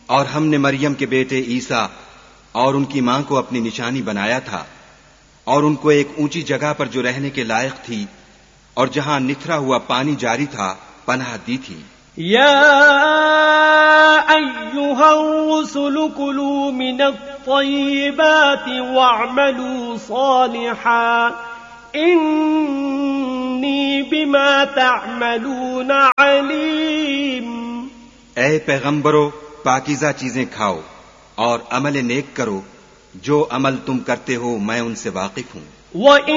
और हमने मरियम के बेटे ईसा और उनकी मां को अपनी निशानी बनाया था और उनको एक ऊंची जगह पर जो रहने के लायक थी और जहां निथरा हुआ पानी जारी था पनाह दी थी। या अय्युहर्रुसुलु कुलू मिनत्तय्यिबाति वअमलू सालिहान इन्नी बिमा तअमलून अलीम। ऐ पैगंबरो, पाकीज़ा चीजें खाओ और अमल नेक करो, जो अमल तुम करते हो मैं उनसे वाकिफ हूं।